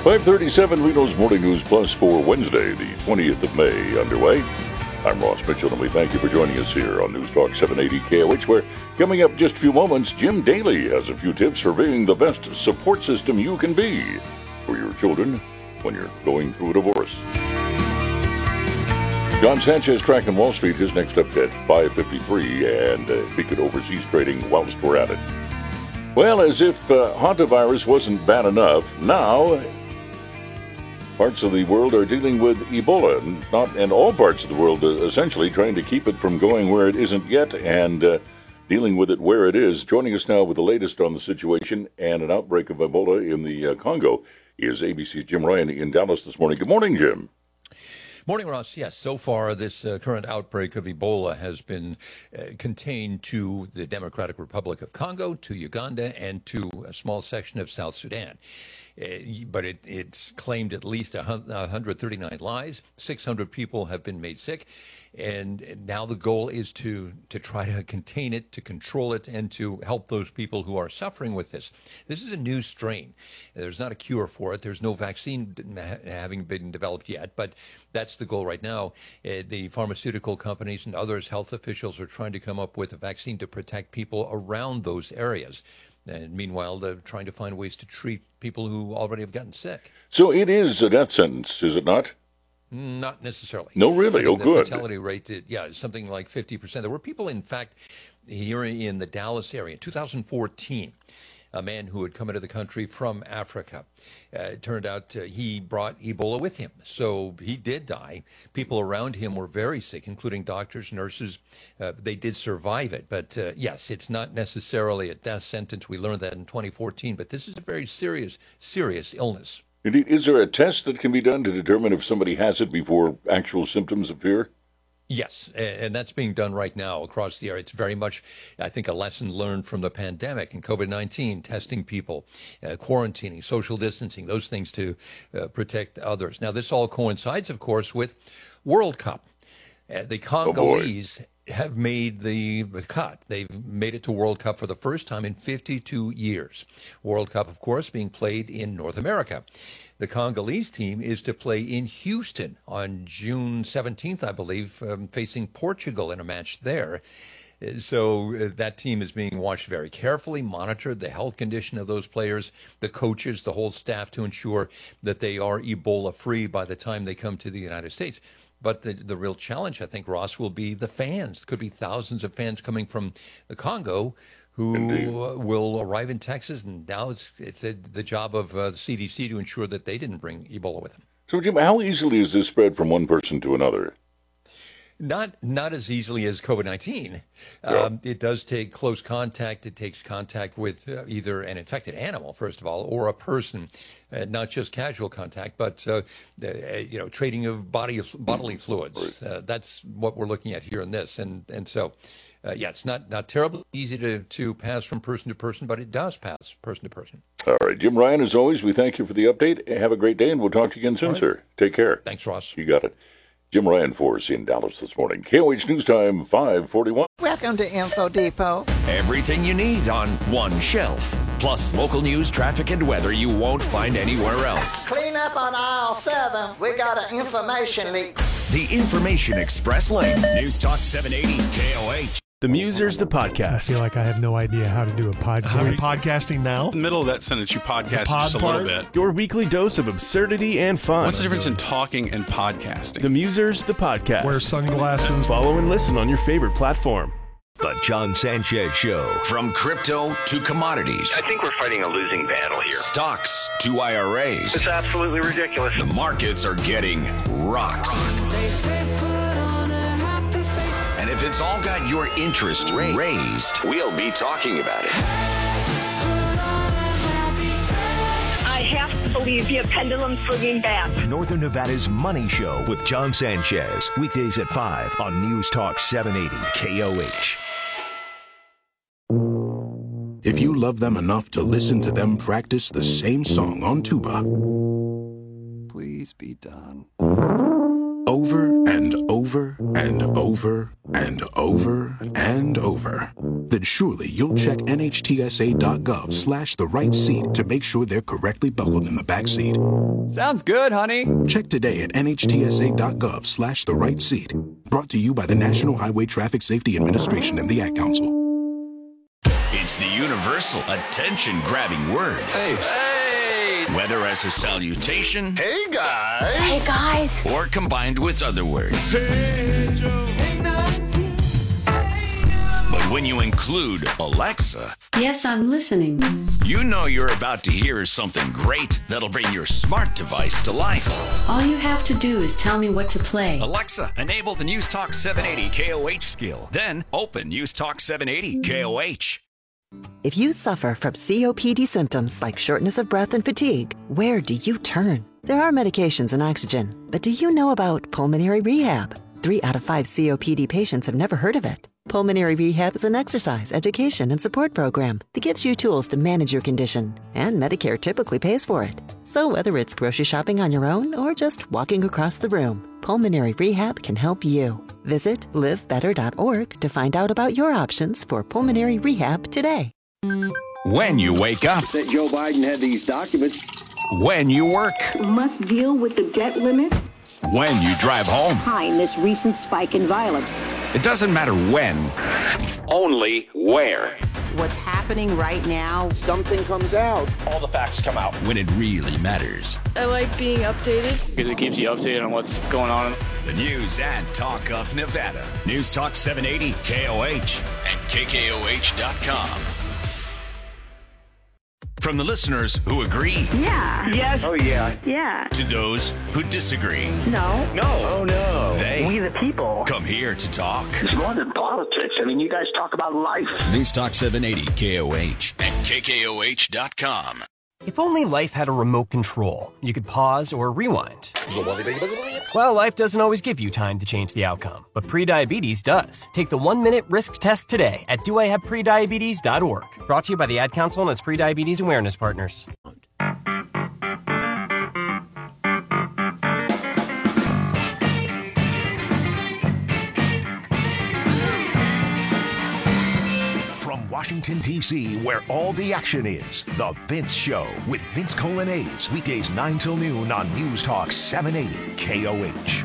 5:37 Reno's Morning News Plus for Wednesday, the 20th of May, underway. I'm Ross Mitchell, and we thank you for joining us here on News Talk 780 KOH, where coming up just a few moments, Jim Daly has a few tips for being the best support system you can be for your children when you're going through a divorce. John Sanchez tracking Wall Street. His next update, 5:53, and peek at overseas trading whilst we're at it. Well, as if hantavirus wasn't bad enough, now parts of the world are dealing with Ebola, and all parts of the world essentially trying to keep it from going where it isn't yet and dealing with it where it is. Joining us now with the latest on the situation and an outbreak of Ebola in the Congo is ABC's Jim Ryan in Dallas this morning. Good morning, Jim. Morning, Ross. Yes, so far this current outbreak of Ebola has been contained to the Democratic Republic of Congo, to Uganda, and to a small section of South Sudan. But it's claimed at least 139 lives. 600 people have been made sick. And now the goal is to try to contain it, to control it, and to help those people who are suffering with this. This is a new strain. There's not a cure for it. There's no vaccine having been developed yet, but that's the goal right now. The pharmaceutical companies and others, health officials, are trying to come up with a vaccine to protect people around those areas. And meanwhile, they're trying to find ways to treat people who already have gotten sick. So it is a death sentence, is it not? Not necessarily. No, really? Oh, good. The fatality rate, is something like 50%. There were people, in fact, here in the Dallas area in 2014, a man who had come into the country from Africa. It turned out he brought Ebola with him, so he did die. People around him were very sick, including doctors, nurses. They did survive it, but yes, it's not necessarily a death sentence. We learned that in 2014, but this is a very serious illness. Indeed. Is there a test that can be done to determine if somebody has it before actual symptoms appear? Yes, and that's being done right now across the area. It's very much, I think, a lesson learned from the pandemic and COVID-19, testing people, quarantining, social distancing, those things to protect others. Now, this all coincides, of course, with World Cup. The Congolese have made the cut. They've made it to World Cup for the first time in 52 years. World Cup, of course, being played in North America. The Congolese team is to play in Houston on June 17th, I believe, facing Portugal in a match there. So that team is being watched very carefully, monitored, the health condition of those players, the coaches, the whole staff, to ensure that they are Ebola-free by the time they come to the United States. But the real challenge, I think, Ross, will be the fans. Could be thousands of fans coming from the Congo who will arrive in Texas, and now it's the job of the CDC to ensure that they didn't bring Ebola with them. So, Jim, how easily is this spread from one person to another? Not as easily as COVID-19. It does take close contact. It takes contact with either an infected animal, first of all, or a person, not just casual contact, but trading of bodily fluids. That's what we're looking at here in this, and so. It's not terribly easy to pass from person to person, but it does pass person to person. All right. Jim Ryan, as always, we thank you for the update. Have a great day, and we'll talk to you again soon, sir. Take care. Thanks, Ross. You got it. Jim Ryan for us in Dallas this morning. KOH News Time, 5:41. Welcome to Info Depot. Everything you need on one shelf. Plus local news, traffic, and weather you won't find anywhere else. Clean up on aisle 7. We got an information leak. The Information Express Lane. News Talk 780 KOH. The Musers, the podcast. I feel like I have no idea how to do a podcast. Are we podcasting now? In the middle of that sentence, you podcast just a little bit. Your weekly dose of absurdity and fun. What's the difference in talking and podcasting? The Musers, the podcast. Wear sunglasses. Follow and listen on your favorite platform. The John Sanchez Show. From crypto to commodities. I think we're fighting a losing battle here. Stocks to IRAs. It's absolutely ridiculous. The markets are getting rocked. And if it's all got your interest raised, we'll be talking about it. I have to believe your pendulum swinging back. Northern Nevada's Money Show with John Sanchez. Weekdays at 5 on News Talk 780 KOH. If you love them enough to listen to them practice the same song on tuba, please be done. Over and over over and over and over and over, then surely you'll check NHTSA.gov/the right seat to make sure they're correctly buckled in the back seat. Sounds good, honey. Check today at NHTSA.gov/the right seat. Brought to you by the National Highway Traffic Safety Administration and the Ad Council. It's the universal attention-grabbing word. Hey. Whether as a salutation, hey guys, hey guys, or combined with other words. But when you include Alexa, yes, I'm listening. You know you're about to hear something great that'll bring your smart device to life. All you have to do is tell me what to play. Alexa, enable the News Talk 780 KOH skill. Then open News Talk 780 KOH. If you suffer from COPD symptoms like shortness of breath and fatigue, where do you turn? There are medications and oxygen, but do you know about pulmonary rehab? 3 out of 5 COPD patients have never heard of it. Pulmonary rehab is an exercise, education, and support program that gives you tools to manage your condition, and Medicare typically pays for it. So whether it's grocery shopping on your own or just walking across the room, pulmonary rehab can help you. Visit livebetter.org to find out about your options for pulmonary rehab today. When you wake up. That Joe Biden had these documents. When you work. Must deal with the debt limit. When you drive home. Behind this recent spike in violence. It doesn't matter when, only where. What's happening right now, something comes out. All the facts come out. When it really matters. I like being updated. Because it keeps you updated on what's going on. The news and talk of Nevada. News Talk 780 KOH and KKOH.com. From the listeners who agree. Yeah. Yes. Oh, yeah. Yeah. To those who disagree. No. No. Oh, no. We the people. Come here to talk. It's more than politics. I mean, you guys talk about life. News Talk 780 KOH and KKOH.com. If only life had a remote control, you could pause or rewind. Well, life doesn't always give you time to change the outcome, but prediabetes does. Take the 1-minute risk test today at doihaveprediabetes.org. Brought to you by the Ad Council and its prediabetes awareness partners. Washington, D.C., where all the action is. The Vince Show with Vince Colanese. Weekdays 9 till noon on News Talk 780 KOH.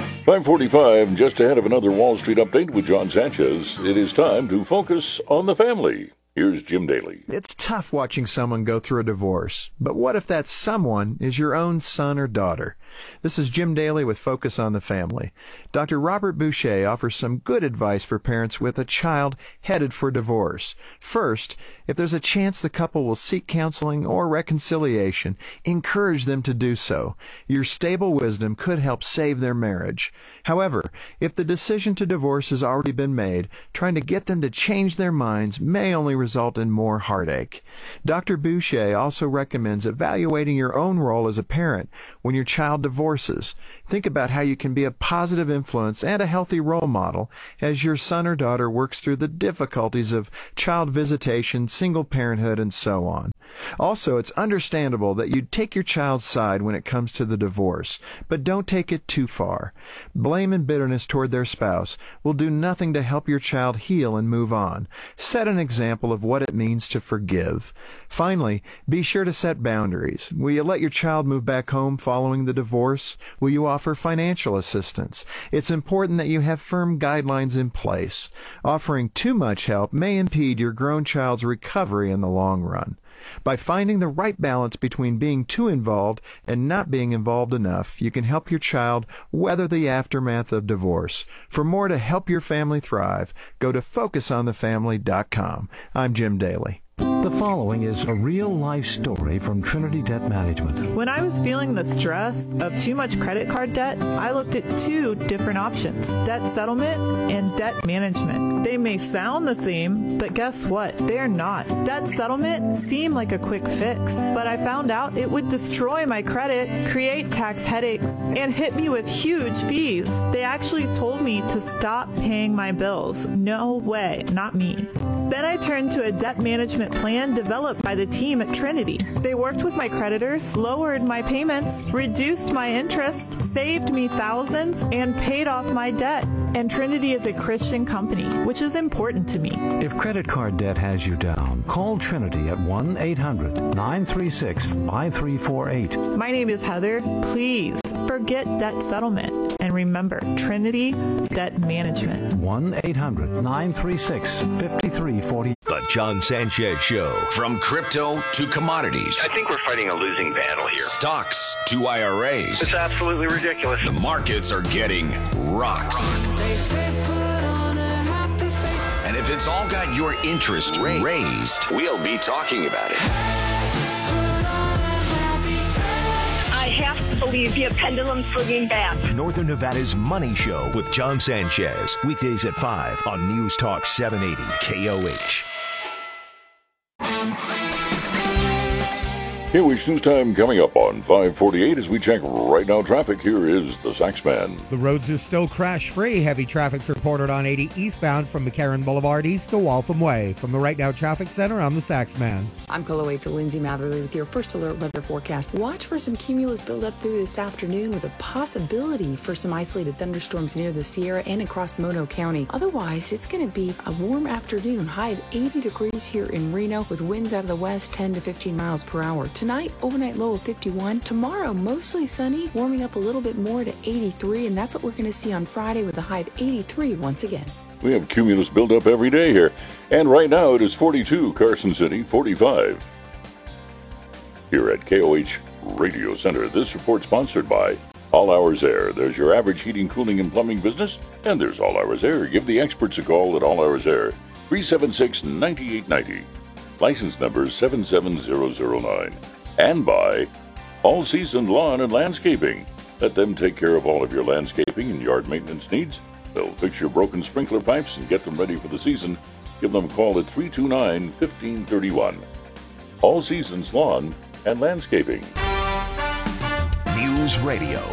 5:45, just ahead of another Wall Street update with John Sanchez. It is time to focus on the family. Here's Jim Daly. It's tough watching someone go through a divorce, but what if that someone is your own son or daughter? This is Jim Daly with Focus on the Family. Dr. Robert Boucher offers some good advice for parents with a child headed for divorce. First, if there's a chance the couple will seek counseling or reconciliation, encourage them to do so. Your stable wisdom could help save their marriage. However, if the decision to divorce has already been made, trying to get them to change their minds may only result in more heartache. Dr. Boucher also recommends evaluating your own role as a parent when your child divorces. Think about how you can be a positive influence and a healthy role model as your son or daughter works through the difficulties of child visitation, single parenthood, and so on. Also, it's understandable that you'd take your child's side when it comes to the divorce, but don't take it too far. Blame and bitterness toward their spouse will do nothing to help your child heal and move on. Set an example of what it means to forgive. Finally, be sure to set boundaries. Will you let your child move back home following the divorce? Will you offer financial assistance? It's important that you have firm guidelines in place. Offering too much help may impede your grown child's recovery in the long run. By finding the right balance between being too involved and not being involved enough, you can help your child weather the aftermath of divorce. For more to help your family thrive, go to FocusOnTheFamily.com. I'm Jim Daly. The following is a real-life story from Trinity Debt Management. When I was feeling the stress of too much credit card debt, I looked at 2 different options: debt settlement and debt management. They may sound the same, but guess what? They're not. Debt settlement seemed like a quick fix, but I found out it would destroy my credit, create tax headaches, and hit me with huge fees. They actually told me to stop paying my bills. No way, not me. Then I turned to a debt management payment plan developed by the team at Trinity. They worked with my creditors, lowered my payments, reduced my interest, saved me thousands, and paid off my debt. And Trinity is a Christian company, which is important to me. If credit card debt has you down, call Trinity at 1-800-936-5348. My name is Heather. Please forget debt settlement. And remember, Trinity Debt Management. 1-800-936-5348. The John Sanchez Show. From crypto to commodities. I think we're fighting a losing battle here. Stocks to IRAs. It's absolutely ridiculous. The markets are getting rocked. And if it's all got your interest raised, we'll be talking about it. I have to believe the pendulum swinging back. Northern Nevada's Money Show with John Sanchez. Weekdays at 5 on News Talk 780 KOH. KOH News Time coming up on 548 as we check right now traffic. Here is the Saxman. The roads are still crash-free. Heavy traffic's reported on 80 eastbound from McCarran Boulevard east to Waltham Way. From the Right Now Traffic Center, I'm the Saxman. I'm KOH Lindsay Matherly with your first alert weather forecast. Watch for some cumulus buildup through this afternoon with a possibility for some isolated thunderstorms near the Sierra and across Mono County. Otherwise, it's going to be a warm afternoon. High at 80 degrees here in Reno with winds out of the west 10 to 15 miles per hour. Tonight, overnight low of 51. Tomorrow, mostly sunny, warming up a little bit more to 83, and that's what we're going to see on Friday with a high of 83 once again. We have cumulus buildup every day here. And right now it is 42, Carson City, 45. Here at KOH Radio Center, this report sponsored by All Hours Air. There's your average heating, cooling, and plumbing business, and there's All Hours Air. Give the experts a call at All Hours Air, 376-9890. License number 77009. And by All Season Lawn and Landscaping. Let them take care of all of your landscaping and yard maintenance needs. They'll fix your broken sprinkler pipes and get them ready for the season. Give them a call at 329-1531. All Seasons Lawn and Landscaping. News Radio,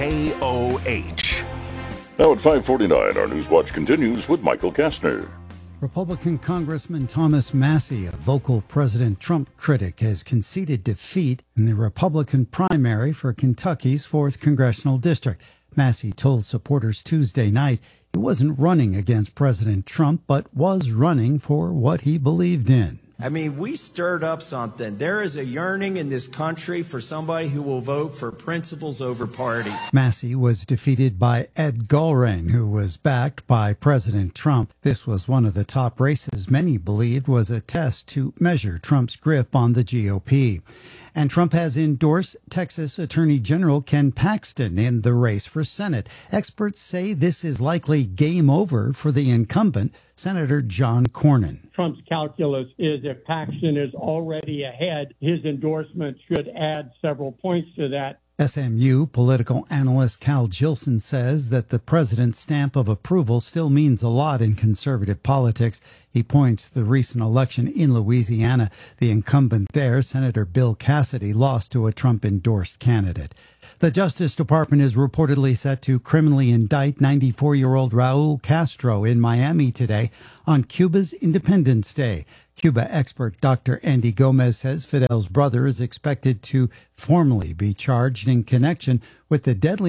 KOH. Now at 5:49, our News Watch continues with Michael Kastner. Republican Congressman Thomas Massie, a vocal President Trump critic, has conceded defeat in the Republican primary for Kentucky's 4th Congressional District. Massie told supporters Tuesday night he wasn't running against President Trump, but was running for what he believed in. I mean, we stirred up something. There is a yearning in this country for somebody who will vote for principles over party. Massie was defeated by Ed Gulrain, who was backed by President Trump. This was one of the top races many believed was a test to measure Trump's grip on the GOP. And Trump has endorsed Texas Attorney General Ken Paxton in the race for Senate. Experts say this is likely game over for the incumbent, Senator John Cornyn. Trump's calculus is if Paxton is already ahead, his endorsement should add several points to that. SMU political analyst Cal Gilson says that the president's stamp of approval still means a lot in conservative politics. He points to the recent election in Louisiana. The incumbent there, Senator Bill Cassidy, lost to a Trump-endorsed candidate. The Justice Department is reportedly set to criminally indict 94-year-old Raul Castro in Miami today on Cuba's Independence Day. Cuba expert Dr. Andy Gomez says Fidel's brother is expected to formally be charged in connection with the deadly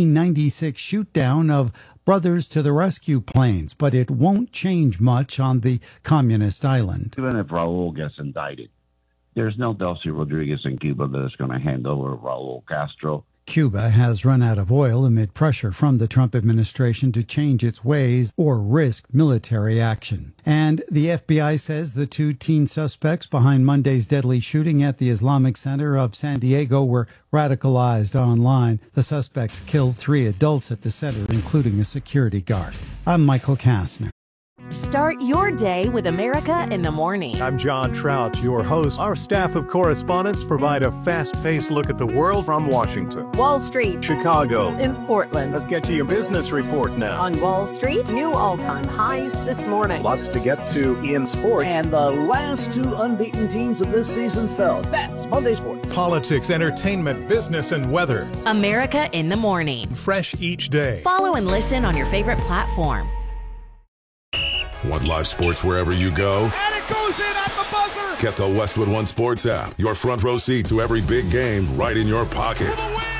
1996 shoot-down of Brothers to the Rescue planes, but it won't change much on the communist island. Even if Raul gets indicted, there's no Delcy Rodriguez in Cuba that is going to hand over Raul Castro. Cuba has run out of oil amid pressure from the Trump administration to change its ways or risk military action. And the FBI says the 2 teen suspects behind Monday's deadly shooting at the Islamic Center of San Diego were radicalized online. The suspects killed 3 adults at the center, including a security guard. I'm Michael Kastner. Start your day with America in the Morning. I'm John Trout, your host. Our staff of correspondents provide a fast-paced look at the world from Washington, Wall Street, Chicago, and Portland. Let's get to your business report now. On Wall Street, new all-time highs this morning. Lots to get to in sports. And the last 2 unbeaten teams of this season fell. That's Monday Sports. Politics, entertainment, business, and weather. America in the Morning. Fresh each day. Follow and listen on your favorite platform. Want live sports wherever you go? And it goes in at the buzzer. Get the Westwood One Sports app. Your front row seat to every big game right in your pocket.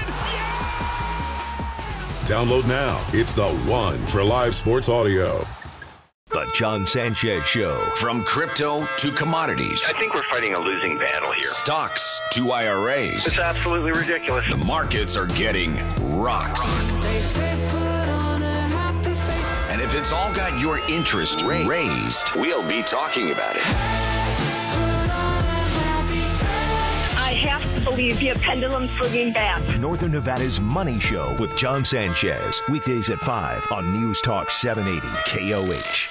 Download now. It's the one for live sports audio. The John Sanchez Show. From crypto to commodities. I think we're fighting a losing battle here. Stocks to IRAs. It's absolutely ridiculous. The markets are getting rocked. And if it's all got your interest raised, we'll be talking about it. I have to believe the pendulum swinging back. Northern Nevada's Money Show with John Sanchez. Weekdays at 5 on News Talk 780 KOH.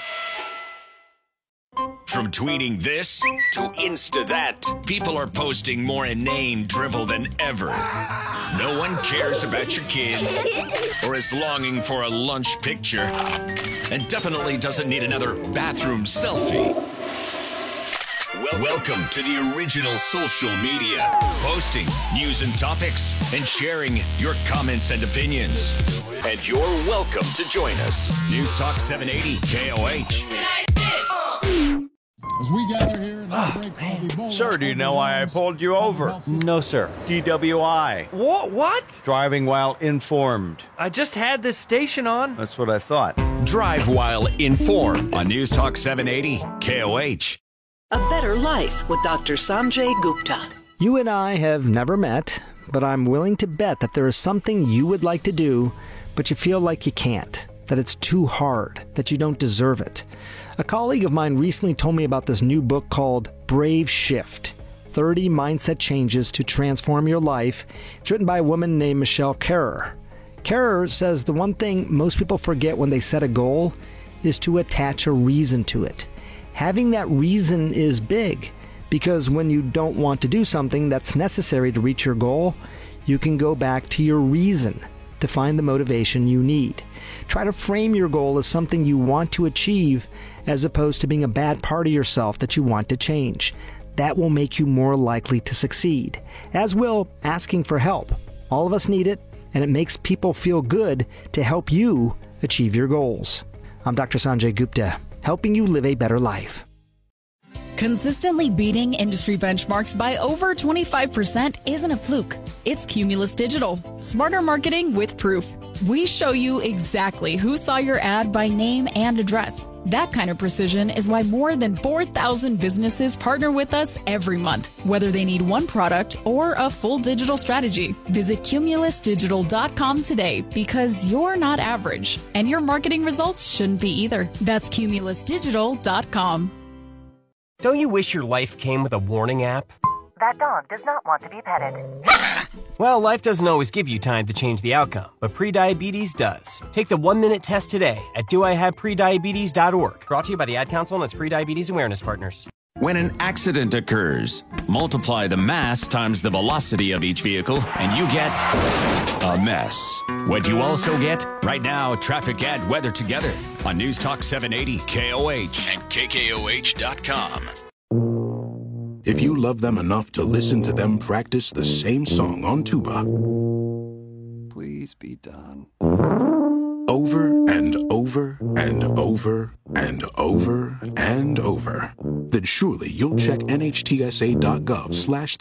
From tweeting this to Insta that, people are posting more inane drivel than ever. No one cares about your kids or is longing for a lunch picture and definitely doesn't need another bathroom selfie. Welcome to the original social media, posting news and topics and sharing your comments and opinions. And you're welcome to join us. News Talk 780 KOH. As we gather here in Sir, do you know why I pulled you over? No, sir. DWI. What? Driving while informed. I just had this station on. That's what I thought. Drive while informed on News Talk 780 KOH. A Better Life with Dr. Sanjay Gupta. You and I have never met, but I'm willing to bet that there is something you would like to do, but you feel like you can't, that it's too hard, that you don't deserve it. A colleague of mine recently told me about this new book called Brave Shift, 30 Mindset Changes to Transform Your Life. It's written by a woman named Michelle Kerrer. Kerrer says the one thing most people forget when they set a goal is to attach a reason to it. Having that reason is big, because when you don't want to do something that's necessary to reach your goal, you can go back to your reason to find the motivation you need. Try to frame your goal as something you want to achieve as opposed to being a bad part of yourself that you want to change. That will make you more likely to succeed, as will asking for help. All of us need it, and it makes people feel good to help you achieve your goals. I'm Dr. Sanjay Gupta, helping you live a better life. Consistently beating industry benchmarks by over 25% isn't a fluke. It's Cumulus Digital. Smarter marketing with proof. We show you exactly who saw your ad by name and address. That kind of precision is why more than 4,000 businesses partner with us every month, whether they need one product or a full digital strategy. Visit cumulusdigital.com today, because you're not average, and your marketing results shouldn't be either. That's cumulusdigital.com. Don't you wish your life came with a warning app? That dog does not want to be petted. Well, life doesn't always give you time to change the outcome, but prediabetes does. Take the 1-minute test today at doihaveprediabetes.org. Brought to you by the Ad Council and its Prediabetes Awareness Partners. When an accident occurs, multiply the mass times the velocity of each vehicle, and you get a mess. What you also get? Right now, traffic and weather together on News Talk 780 KOH and KKOH.com. If you love them enough to listen to them practice the same song on tuba, Please be done. over and over and over and over and over, then surely you'll check nhtsa.gov/